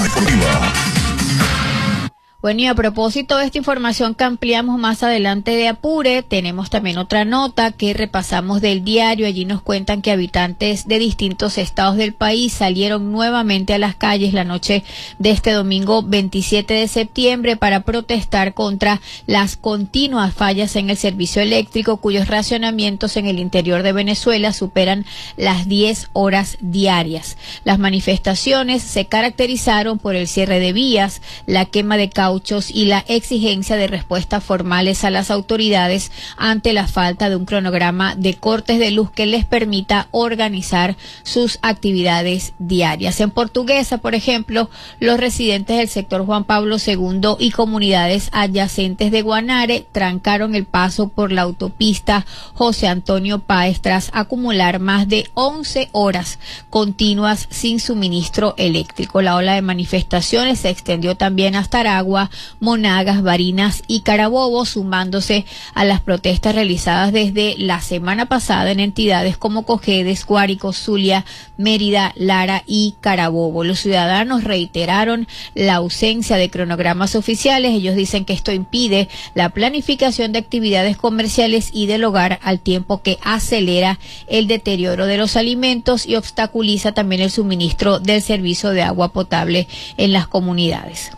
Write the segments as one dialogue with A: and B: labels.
A: deportiva.
B: Bueno, y a propósito de esta información que ampliamos más adelante de Apure, tenemos también otra nota que repasamos del diario. Allí nos cuentan que habitantes de distintos estados del país salieron nuevamente a las calles la noche de este domingo 27 de septiembre para protestar contra las continuas fallas en el servicio eléctrico, cuyos racionamientos en el interior de Venezuela superan las 10 horas diarias. Las manifestaciones se caracterizaron por el cierre de vías, la quema de cauchos y la exigencia de respuestas formales a las autoridades ante la falta de un cronograma de cortes de luz que les permita organizar sus actividades diarias. En Portuguesa, por ejemplo, los residentes del sector Juan Pablo II y comunidades adyacentes de Guanare trancaron el paso por la autopista José Antonio Páez tras acumular más de 11 horas continuas sin suministro eléctrico. La ola de manifestaciones se extendió también hasta Aragua, Monagas, Barinas y Carabobo, sumándose a las protestas realizadas desde la semana pasada en entidades como Cojedes, Guárico, Zulia, Mérida, Lara y Carabobo. Los ciudadanos reiteraron la ausencia de cronogramas oficiales. Ellos dicen que esto impide la planificación de actividades comerciales y del hogar, al tiempo que acelera el deterioro de los alimentos y obstaculiza también el suministro del servicio de agua potable en las comunidades.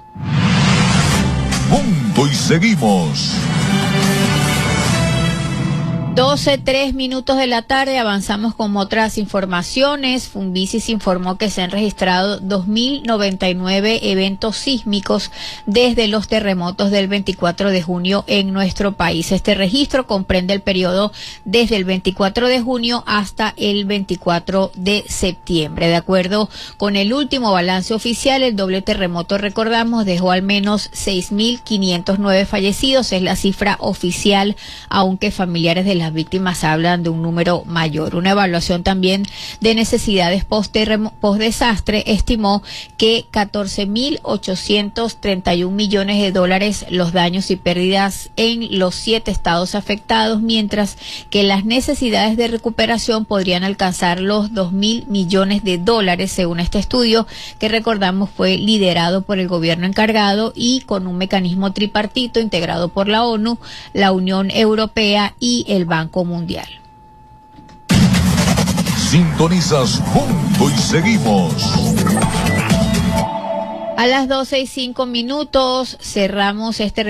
A: Punto y seguimos.
B: 12:03 de la tarde, avanzamos con otras informaciones. Funvisis informó que se han registrado 2.099 eventos sísmicos desde los terremotos del 24 de junio en nuestro país. Este registro comprende el periodo desde el 24 de junio hasta el 24 de septiembre. De acuerdo con el último balance oficial, el doble terremoto, recordamos, dejó al menos 6.509 fallecidos. Es la cifra oficial, aunque familiares de las víctimas hablan de un número mayor. Una evaluación también de necesidades post-desastre estimó que 14.831 millones de dólares los daños y pérdidas en los 7 estados afectados, mientras que las necesidades de recuperación podrían alcanzar los 2.000 millones de dólares, según este estudio que, recordamos, fue liderado por el gobierno encargado y con un mecanismo tripartito integrado por la ONU, la Unión Europea y el Banco Mundial.
A: Sintonizas Punto y seguimos.
B: A las 12:05 cerramos este